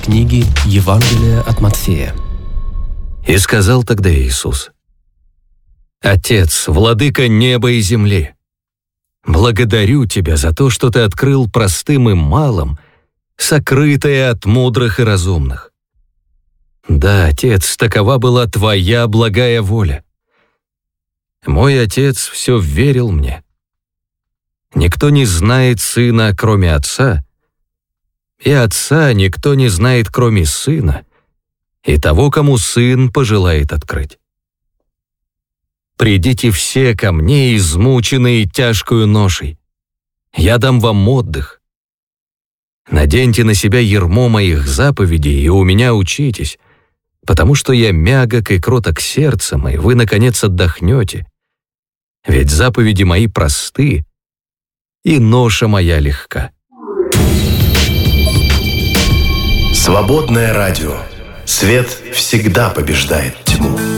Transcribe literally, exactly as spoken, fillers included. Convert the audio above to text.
книги Евангелия от Матфея. И сказал тогда Иисус: «Отец, владыка неба и земли, благодарю Тебя за то, что Ты открыл простым и малым сокрытое от мудрых и разумных. Да, Отец, такова была Твоя благая воля. Мой Отец все верил мне. Никто не знает Сына, кроме Отца, и Отца никто не знает, кроме Сына, и того, кому Сын пожелает открыть. Придите все ко мне, измученные тяжкою ношей. Я дам вам отдых. Наденьте на себя ярмо моих заповедей и у меня учитесь, потому что я мягок и кроток сердцем, и вы, наконец, отдохнете. Ведь заповеди мои просты, и ноша моя легка». Свободное радио. Свет всегда побеждает тьму.